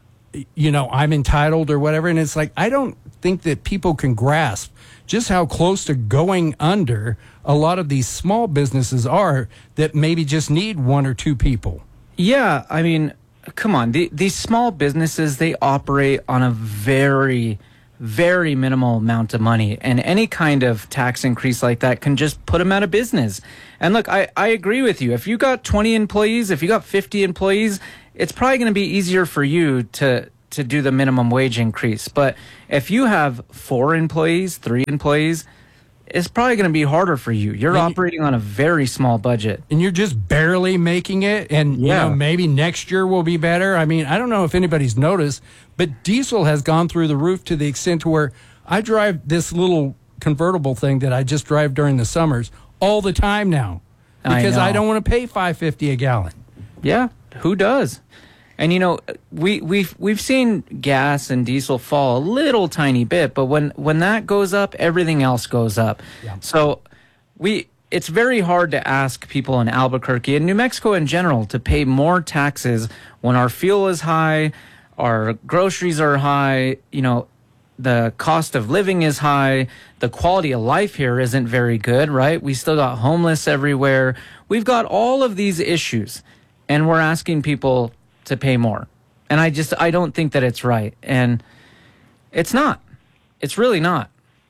you know, I'm entitled or whatever. And it's like, I don't think that people can grasp just how close to going under a lot of these small businesses are that maybe just need one or two people. Yeah, I mean, come on, the, these small businesses, they operate on a very, very minimal amount of money. And any kind of tax increase like that can just put them out of business. And look, I, I agree with you. If you got twenty employees, if you got fifty employees, it's probably going to be easier for you to, to do the minimum wage increase. But if you have four employees, three employees, it's probably going to be harder for you. You're and operating on a very small budget. And you're just barely making it. And, yeah. you know, maybe next year will be better. I mean, I don't know if anybody's noticed, but diesel has gone through the roof to the extent to where I drive this little convertible thing that I just drive during the summers all the time now because I, I don't want to pay five fifty a gallon. Yeah, who does? And, you know, we, we've we've seen gas and diesel fall a little tiny bit, but when, when that goes up, everything else goes up. Yeah. So we it's very hard to ask people in Albuquerque and New Mexico in general to pay more taxes when our fuel is high, our groceries are high, you know, the cost of living is high, the quality of life here isn't very good, right? We still got homeless everywhere. We've got all of these issues, and we're asking people to pay more. And I just, I don't think that it's right. And it's not. It's really not.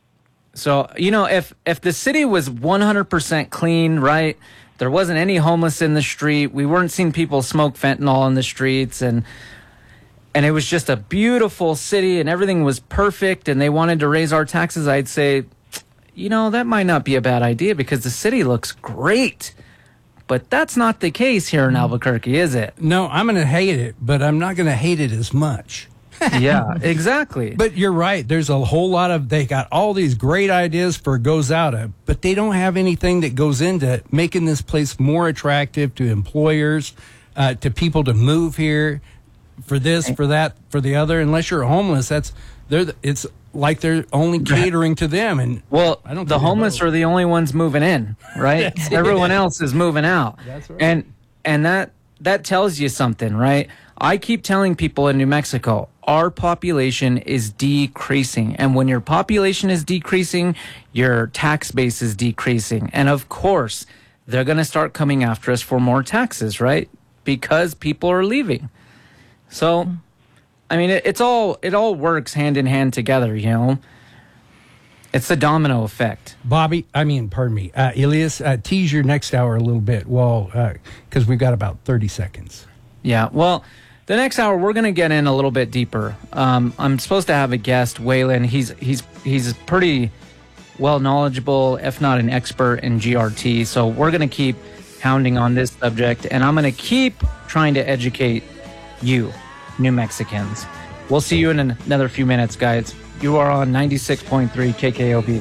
So, you know, if, if the city was one hundred percent clean, right, there wasn't any homeless in the street, we weren't seeing people smoke fentanyl in the streets, and and it was just a beautiful city and everything was perfect and they wanted to raise our taxes, I'd say, you know, that might not be a bad idea because the city looks great. But that's not the case here in Albuquerque, is it? No, I'm going to hate it, but I'm not going to hate it as much. Yeah, exactly. But you're right. There's a whole lot of, they got all these great ideas for Goes Outa, but they don't have anything that goes into making this place more attractive to employers, uh, to people to move here for this, for that, for the other. Unless you're homeless, that's, they're, it's like they're only catering to them. And well, I don't the homeless are the only ones moving in, right? Everyone else is moving out. That's right. And and that that tells you something, right? I keep telling people in New Mexico, our population is decreasing. And when your population is decreasing, your tax base is decreasing. And of course, they're going to start coming after us for more taxes, right? Because people are leaving. So I mean, it, it's all it all works hand in hand together, you know. It's the domino effect. Bobby, I mean, pardon me, uh, Elias, uh, tease your next hour a little bit, well, because uh, we've got about thirty seconds. Yeah, well, the next hour we're going to get in a little bit deeper. Um, I'm supposed to have a guest, Waylon. He's he's he's pretty well knowledgeable, if not an expert in G R T. So we're going to keep hounding on this subject, and I'm going to keep trying to educate you, New Mexicans. We'll see you in another few minutes, guys. You are on ninety-six point three K K O B.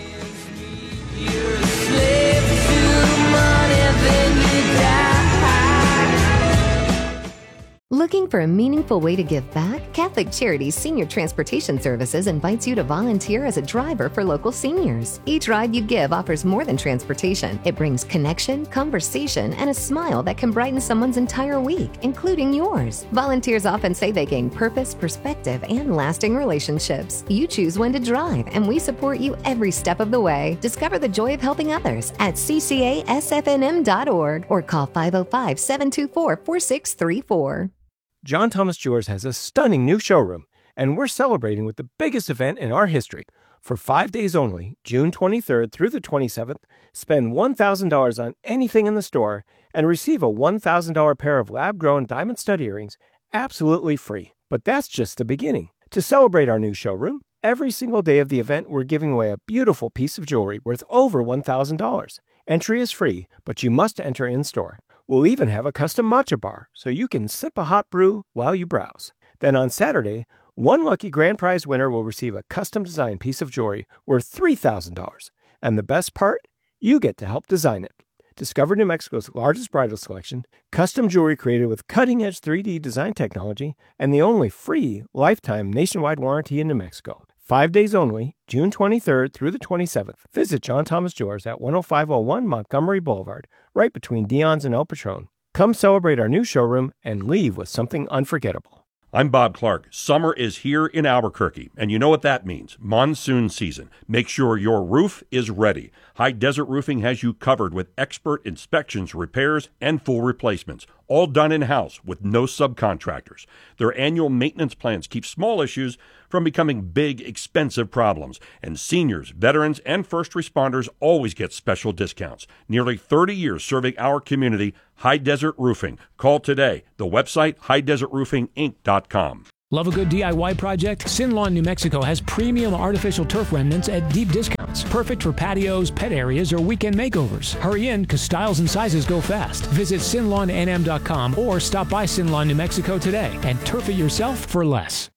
Looking for a meaningful way to give back? Catholic Charities Senior Transportation Services invites you to volunteer as a driver for local seniors. Each ride you give offers more than transportation. It brings connection, conversation, and a smile that can brighten someone's entire week, including yours. Volunteers often say they gain purpose, perspective, and lasting relationships. You choose when to drive, and we support you every step of the way. Discover the joy of helping others at c c a s f n m dot org or call five oh five, seven two four, four six three four. John Thomas Jewelers has a stunning new showroom, and we're celebrating with the biggest event in our history. For five days only, June twenty-third through the twenty-seventh, spend one thousand dollars on anything in the store and receive a one thousand dollars pair of lab-grown diamond stud earrings absolutely free. But that's just the beginning. To celebrate our new showroom, every single day of the event, we're giving away a beautiful piece of jewelry worth over one thousand dollars. Entry is free, but you must enter in-store. We'll even have a custom matcha bar, so you can sip a hot brew while you browse. Then on Saturday, one lucky grand prize winner will receive a custom-designed piece of jewelry worth three thousand dollars. And the best part? You get to help design it. Discover New Mexico's largest bridal selection, custom jewelry created with cutting-edge three D design technology, and the only free lifetime nationwide warranty in New Mexico. Five days only, June twenty-third through the twenty-seventh. Visit John Thomas Jewelers at one oh five oh one Montgomery Boulevard, right between Dion's and El Patron. Come celebrate our new showroom and leave with something unforgettable. I'm Bob Clark. Summer is here in Albuquerque, and you know what that means. Monsoon season. Make sure your roof is ready. High Desert Roofing has you covered with expert inspections, repairs, and full replacements, all done in-house with no subcontractors. Their annual maintenance plans keep small issues from becoming big, expensive problems, and seniors, veterans, and first responders always get special discounts. Nearly thirty years serving our community, High Desert Roofing. Call today. The website, high desert roofing inc dot com. Love a good D I Y project? Sin Lawn New Mexico has premium artificial turf remnants at deep discounts. Perfect for patios, pet areas, or weekend makeovers. Hurry in, because styles and sizes go fast. Visit sin lawn n m dot com or stop by Sin Lawn New Mexico today and turf it yourself for less.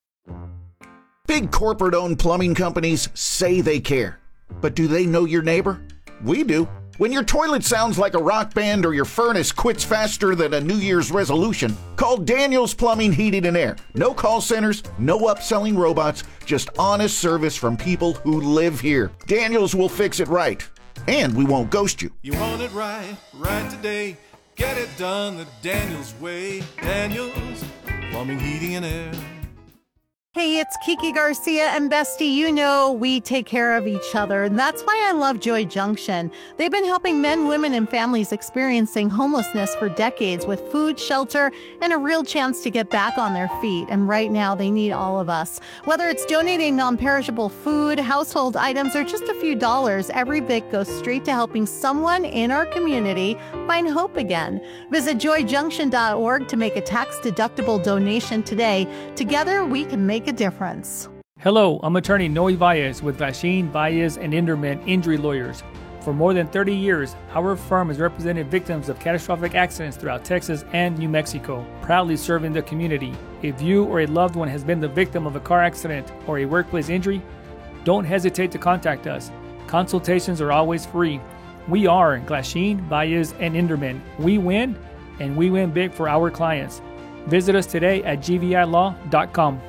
Big corporate-owned plumbing companies say they care. But do they know your neighbor? We do. When your toilet sounds like a rock band or your furnace quits faster than a New Year's resolution, call Daniels Plumbing, Heating and Air. No call centers, no upselling robots, just honest service from people who live here. Daniels will fix it right, and we won't ghost you. You want it right, right today. Get it done the Daniels way. Daniels Plumbing, Heating and Air. Hey, it's Kiki Garcia, and Bestie, you know we take care of each other, and that's why I love Joy Junction. They've been helping men, women, and families experiencing homelessness for decades with food, shelter, and a real chance to get back on their feet, and right now they need all of us. Whether it's donating non-perishable food, household items, or just a few dollars, every bit goes straight to helping someone in our community find hope again. Visit joy junction dot org to make a tax-deductible donation today. Together, we can make a difference. Hello, I'm attorney Noe Valles with Glasheen, Valles, and Inderman Injury Lawyers. For more than thirty years, our firm has represented victims of catastrophic accidents throughout Texas and New Mexico, proudly serving the community. If you or a loved one has been the victim of a car accident or a workplace injury, don't hesitate to contact us. Consultations are always free. We are Glasheen, Valles, and Inderman. We win, and we win big for our clients. Visit us today at g v i law dot com.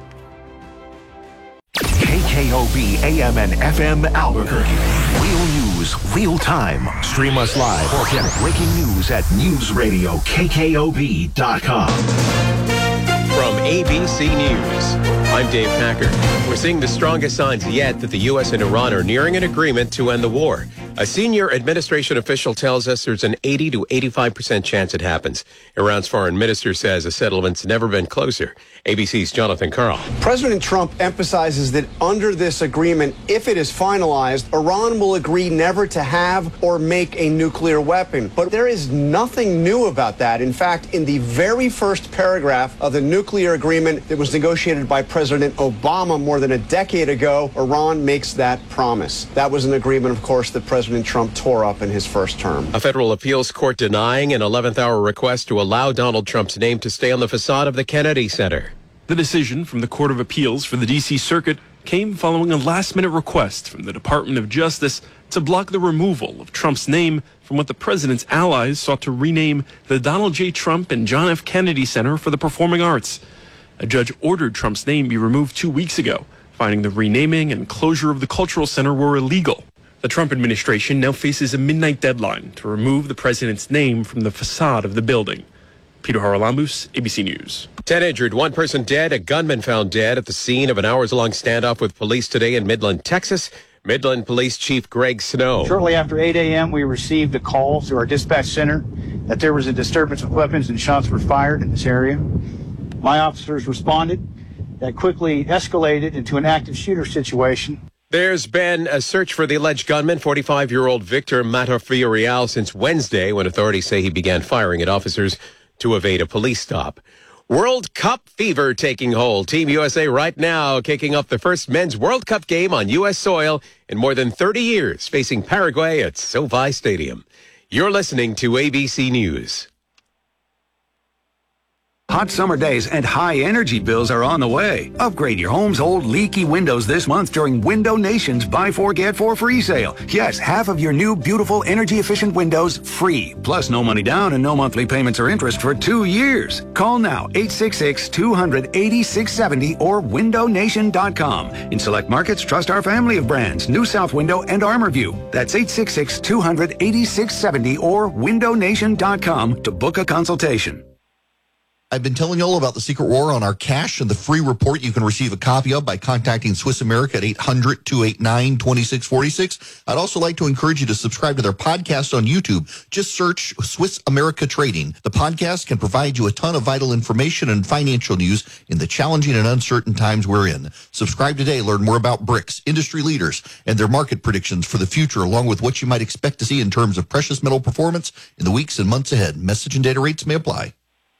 K K O B A M and F M Albuquerque. Real news, real time. Stream us live or get breaking news at news radio k k o b dot com. From A B C News, I'm Dave Packer. We're seeing the strongest signs yet that the U S and Iran are nearing an agreement to end the war. A senior administration official tells us there's an eighty to eighty-five percent chance it happens. Iran's foreign minister says a settlement's never been closer. A B C's Jonathan Karl. President Trump emphasizes that under this agreement, if it is finalized, Iran will agree never to have or make a nuclear weapon. But there is nothing new about that. In fact, in the very first paragraph of the nuclear agreement that was negotiated by President Obama more than a decade ago, Iran makes that promise. That was an agreement, of course, that President Trump tore up in his first term. A federal appeals court denying an eleventh hour request to allow Donald Trump's name to stay on the facade of the Kennedy Center. The decision from the Court of Appeals for the D C Circuit came following a last-minute request from the Department of Justice to block the removal of Trump's name from what the president's allies sought to rename the Donald J. Trump and John F. Kennedy Center for the Performing Arts. A judge ordered Trump's name be removed two weeks ago, finding the renaming and closure of the cultural center were illegal. The Trump administration now faces a midnight deadline to remove the president's name from the facade of the building. Peter Haralambous, A B C News. Ten injured, one person dead, a gunman found dead at the scene of an hours-long standoff with police today in Midland, Texas. Midland Police Chief Greg Snow. Shortly after eight a.m., we received a call through our dispatch center that there was a disturbance of weapons and shots were fired in this area. My officers responded. That quickly escalated into an active shooter situation. There's been a search for the alleged gunman, forty-five-year-old Victor Matafiorial, since Wednesday, when authorities say he began firing at officers to evade a police stop. World Cup fever taking hold. Team U S A right now kicking off the first men's World Cup game on U S soil in more than thirty years, facing Paraguay at SoFi Stadium. You're listening to A B C News. Hot summer days and high energy bills are on the way. Upgrade your home's old leaky windows this month during Window Nation's Buy Four Get Four free sale. Yes, half of your new beautiful energy efficient windows free. Plus no money down and no monthly payments or interest for two years. Call now eight six six, two hundred, eighty-six seventy or window nation dot com. In select markets, trust our family of brands, New South Window and ArmorView. That's eight six six, two hundred, eighty-six seventy or window nation dot com to book a consultation. I've been telling you all about the secret war on our cash and the free report you can receive a copy of by contacting Swiss America at eight hundred, two eight nine, two six four six. I'd also like to encourage you to subscribe to their podcast on YouTube. Just search Swiss America Trading. The podcast can provide you a ton of vital information and financial news in the challenging and uncertain times we're in. Subscribe today. Learn more about BRICS, industry leaders, and their market predictions for the future, along with what you might expect to see in terms of precious metal performance in the weeks and months ahead. Message and data rates may apply.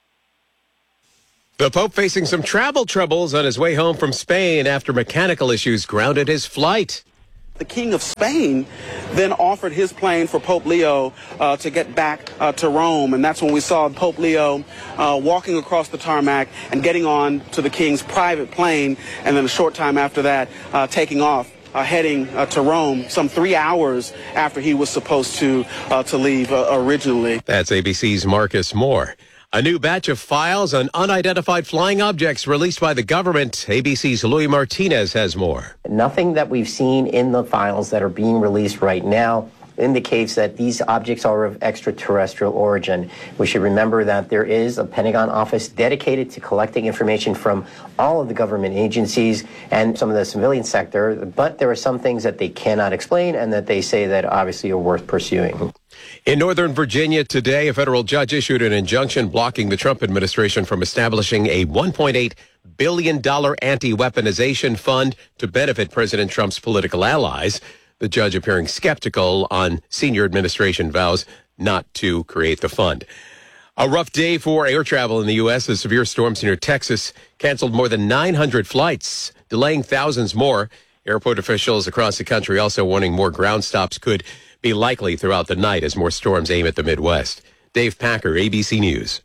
The Pope facing some travel troubles on his way home from Spain after mechanical issues grounded his flight. The King of Spain then offered his plane for Pope Leo uh, to get back uh, to Rome, and that's when we saw Pope Leo uh, walking across the tarmac and getting on to the King's private plane, and then a short time after that, uh, taking off. Uh, heading uh, to Rome some three hours after he was supposed to uh, to leave uh, originally. That's A B C's Marcus Moore. A new batch of files on unidentified flying objects released by the government. A B C's Louis Martinez has more. Nothing that we've seen in the files that are being released right now indicates that these objects are of extraterrestrial origin. We should remember that there is a Pentagon office dedicated to collecting information from all of the government agencies and some of the civilian sector, but there are some things that they cannot explain and that they say that obviously are worth pursuing. In Northern Virginia today, a federal judge issued an injunction blocking the Trump administration from establishing a one point eight billion dollars anti-weaponization fund to benefit President Trump's political allies. The judge appearing skeptical on senior administration vows not to create the fund. A rough day for air travel in the U S as severe storms near Texas canceled more than nine hundred flights, delaying thousands more. Airport officials across the country also warning more ground stops could be likely throughout the night as more storms aim at the Midwest. Dave Packer, A B C News.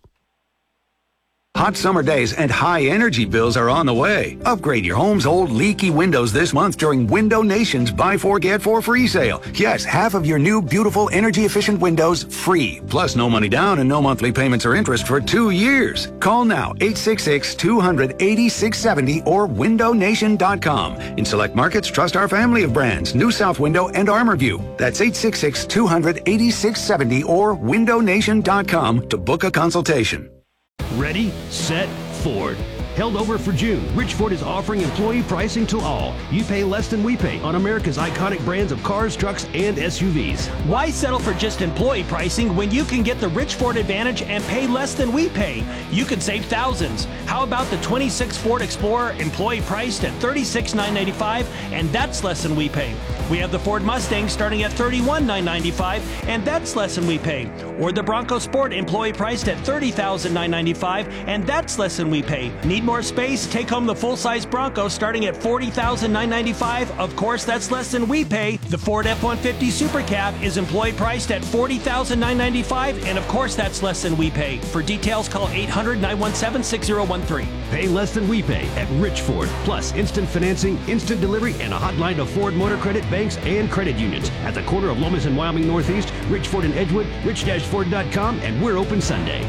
Hot summer days and high energy bills are on the way. Upgrade your home's old leaky windows this month during Window Nation's Buy Four Get Four free sale. Yes, half of your new beautiful energy efficient windows free. Plus no money down and no monthly payments or interest for two years. Call now eight six six, two hundred, eighty-six seventy or window nation dot com. In select markets, trust our family of brands, New South Window and ArmorView. That's eight six six, two hundred, eighty-six seventy or window nation dot com to book a consultation. Ready, set, Ford. Held over for June, Rich Ford is offering employee pricing to all. You pay less than we pay on America's iconic brands of cars, trucks, and S U Vs. Why settle for just employee pricing when you can get the Rich Ford Advantage and pay less than we pay? You could save thousands. How about the twenty-six Ford Explorer employee priced at thirty-six thousand nine hundred ninety-five dollars, and that's less than we pay? We have the Ford Mustang starting at thirty-one thousand nine hundred ninety-five dollars, and that's less than we pay. Or the Bronco Sport employee priced at thirty thousand nine hundred ninety-five dollars, and that's less than we pay. Need more space? Take home the full-size Bronco starting at forty thousand nine hundred ninety-five dollars. Of course, that's less than we pay. The Ford F one fifty Super Cab is employee priced at forty thousand nine hundred ninety-five dollars, and of course, that's less than we pay. For details, call eight hundred, nine one seven, six zero one three. Pay less than we pay at Rich Ford. Plus, instant financing, instant delivery, and a hotline of Ford Motor Credit banks and credit unions. At the corner of Lomas and Wyoming Northeast, Rich Ford in Edgewood, rich dash ford dot com, and we're open Sunday.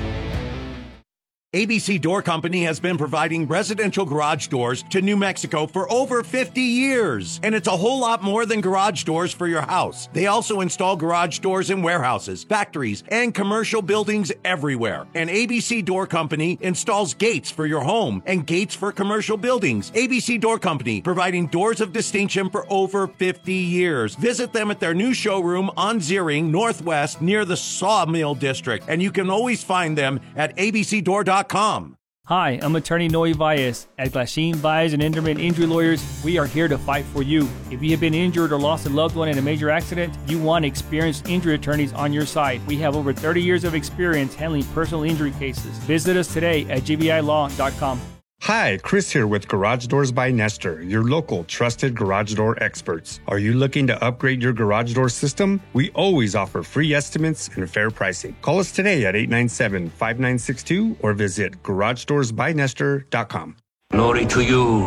A B C Door Company has been providing residential garage doors to New Mexico for over fifty years. And it's a whole lot more than garage doors for your house. They also install garage doors in warehouses, factories, and commercial buildings everywhere. And A B C Door Company installs gates for your home and gates for commercial buildings. A B C Door Company, providing doors of distinction for over fifty years. Visit them at their new showroom on Zeering Northwest near the Sawmill District. And you can always find them at a b c door dot com. Hi, I'm attorney Noe Valles. At Glasheen, Valles and Inderman Injury Lawyers, we are here to fight for you. If you have been injured or lost a loved one in a major accident, you want experienced injury attorneys on your side. We have over thirty years of experience handling personal injury cases. Visit us today at g v i law dot com. Hi, Chris here with Garage Doors by Nestor, your local trusted garage door experts. Are you looking to upgrade your garage door system? We always offer free estimates and fair pricing. Call us today at eight nine seven, five nine six two or visit garage doors by nestor dot com. Glory to you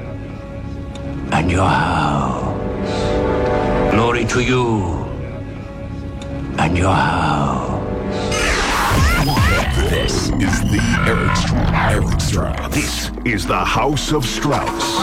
and your house. Glory to you and your house. This is the Eric Strauss. Eric Strauss. This is the House of Strauss.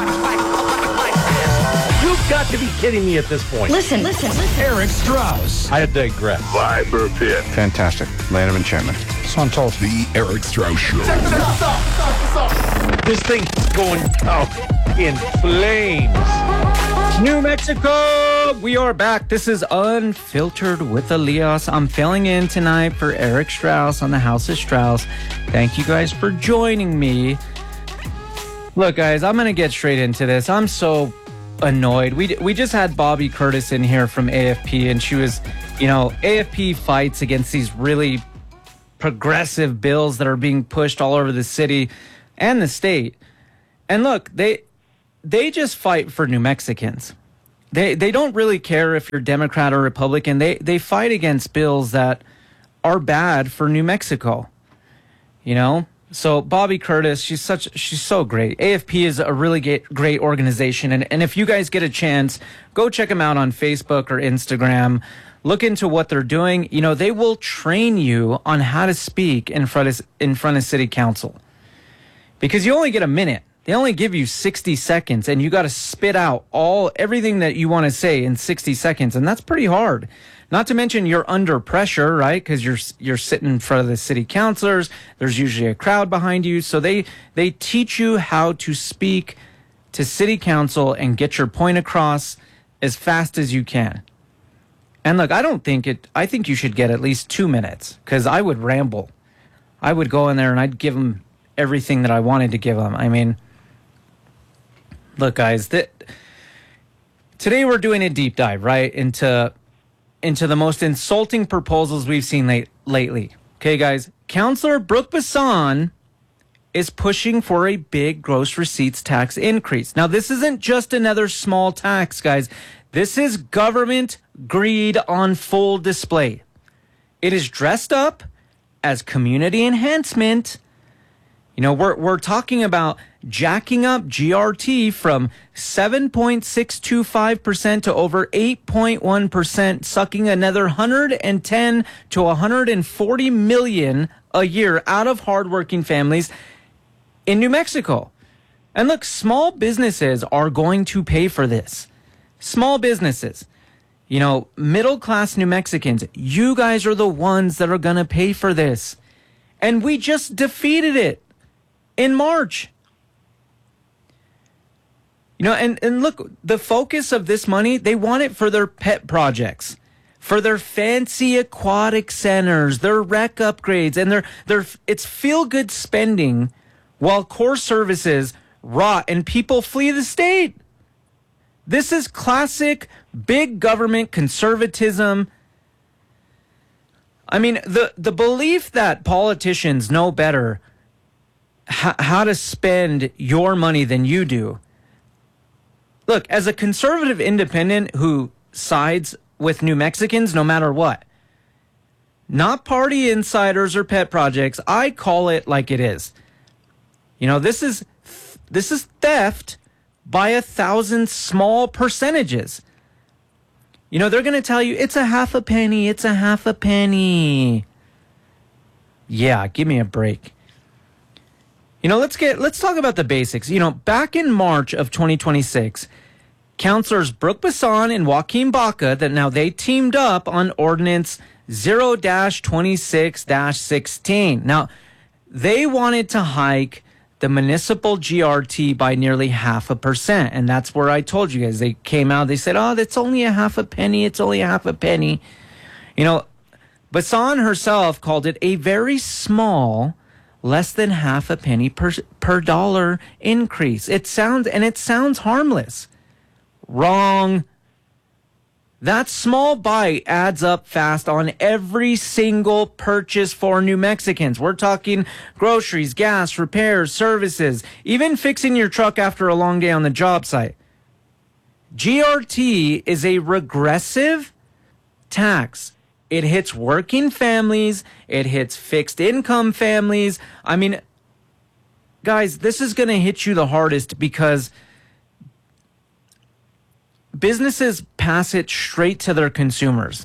You've got to be kidding me at this point. Listen, listen, listen. Eric Strauss. I digress. Viper Pit. Fantastic. Land of enchantment. Santos. The Eric Strauss Show. Check this out. Stop, stop, stop. This thing's going out in flames. New Mexico, we are back. This is Unfiltered with Elias. I'm filling in tonight for Eric Strauss on the House of Strauss. Thank you guys for joining me. Look, guys, I'm going to get straight into this. I'm so annoyed. We we just had Bobby Curtis in here from A F P, and she was, you know, A F P fights against these really progressive bills that are being pushed all over the city and the state. And look, they they just fight for New Mexicans. They they don't really care if you're Democrat or Republican. They they fight against bills that are bad for New Mexico. You know? So Bobby Curtis, she's such she's so great. A F P is a really great, great organization, and, and if you guys get a chance, go check them out on Facebook or Instagram. Look into what they're doing. You know, they will train you on how to speak in front of in front of city council. Because you only get a minute. They only give you sixty seconds, and you got to spit out all everything that you want to say in sixty seconds, and that's pretty hard. Not to mention you're under pressure, right? Because you're you're sitting in front of the city councilors. There's usually a crowd behind you, so they they teach you how to speak to city council and get your point across as fast as you can. And look, I don't think it. I think you should get at least two minutes because I would ramble. I would go in there and I'd give them everything that I wanted to give them. I mean, look, guys, that today we're doing a deep dive, right, into into the most insulting proposals we've seen late, lately. Okay, guys, Councillor Brooke Bassan is pushing for a big gross receipts tax increase. Now, this isn't just another small tax, guys. This is government greed on full display. It is dressed up as community enhancement. You know, we're we're talking about jacking up G R T from seven point six two five percent to over eight point one percent, sucking another one hundred ten to one hundred forty million a year out of hardworking families in New Mexico. And look, small businesses are going to pay for this. Small businesses. You know, middle-class New Mexicans, you guys are the ones that are going to pay for this. And we just defeated it in March. You know, and, and look, the focus of this money, they want it for their pet projects, for their fancy aquatic centers, their rec upgrades, and their, their it's feel-good spending while core services rot and people flee the state. This is classic big government conservatism. I mean, the, the belief that politicians know better h- how to spend your money than you do. Look, as a conservative independent who sides with New Mexicans no matter what, not party insiders or pet projects, I call it like it is. You know, this is this is theft by a thousand small percentages. You know, they're going to tell you it's a half a penny, it's a half a penny. Yeah, give me a break. You know, let's get let's talk about the basics. You know, back in March of twenty twenty-six, Councilors Brooke Bassan and Joaquin Baca, that now they teamed up on Ordinance zero twenty-six sixteen. Now, they wanted to hike the municipal G R T by nearly half a percent. And that's where I told you guys, they came out, they said, oh, that's only a half a penny. It's only a half a penny. You know, Bassan herself called it a very small, less than half a penny per, per dollar increase. It sounds, and it sounds harmless. Wrong. That small bite adds up fast on every single purchase for New Mexicans. We're talking groceries, gas, repairs, services, even fixing your truck after a long day on the job site. G R T is a regressive tax. It hits working families. It hits fixed income families. I mean, guys, this is going to hit you the hardest because businesses pass it straight to their consumers.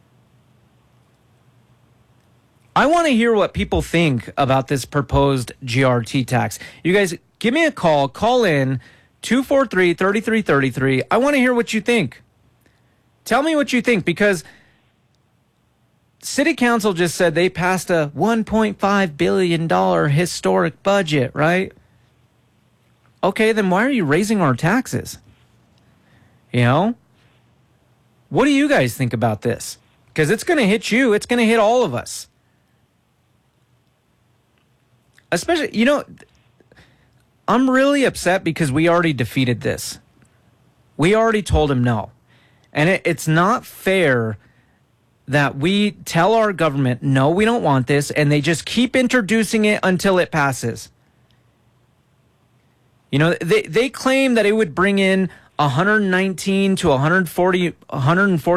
I want to hear what people think about this proposed G R T tax. You guys, give me a call. Call in two four three, three three three three. I want to hear what you think. Tell me what you think, because City Council just said they passed a one point five billion dollars historic budget, right? Okay, then why are you raising our taxes? You know? What do you guys think about this? Because it's going to hit you. It's going to hit all of us. Especially, you know, I'm really upset because we already defeated this. We already told him no. And it, it's not fair that we tell our government, no, we don't want this, and they just keep introducing it until it passes. You know, they, they claim that it would bring in one hundred nineteen to one hundred forty, one hundred forty